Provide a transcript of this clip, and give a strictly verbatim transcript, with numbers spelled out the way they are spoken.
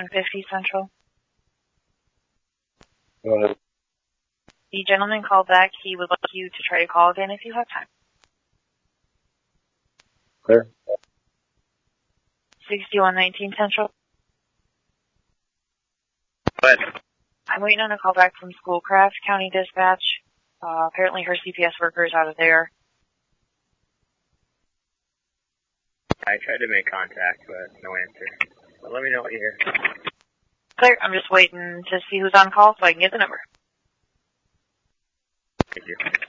one fifty Central. Go ahead. The gentleman called back. He would like you to try to call again if you have time. Clear. sixty-one nineteen Central. Go ahead. I'm waiting on a call back from Schoolcraft County Dispatch. Uh, apparently her C P S worker is out of there. I tried to make contact, but no answer. But let me know what you hear. Clear. I'm just waiting to see who's on call so I can get the number. Thank you.